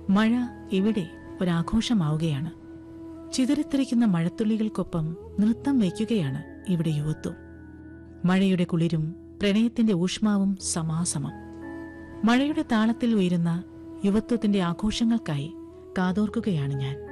മഴ ഇവിടെ ഒരാഘോഷമാവുകയാണ്. ചിതറിത്തെറിക്കുന്ന മഴത്തുള്ളികൾക്കൊപ്പം നൃത്തം വയ്ക്കുകയാണ് ഇവിടെ യുവത്വം. മഴയുടെ കുളിരും പ്രണയത്തിന്റെ ഊഷ്മാവും സമാസമം. മഴയുടെ താളത്തിൽ ഉയരുന്ന യുവത്വത്തിന്റെ ആഘോഷങ്ങൾക്കായി കാതോർക്കുകയാണ് ഞാൻ.